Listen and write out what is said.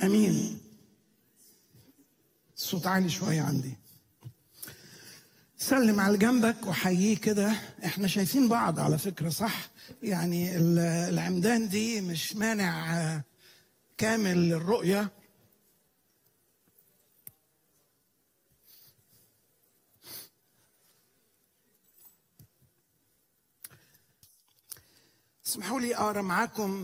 امين. الصوت عالي شويه عندي. سلم على جنبك وحييه كده. احنا شايفين بعض على فكره، صح؟ يعني العمدان دي مش مانع كامل الرؤيه. اسمحوا لي اقرا معاكم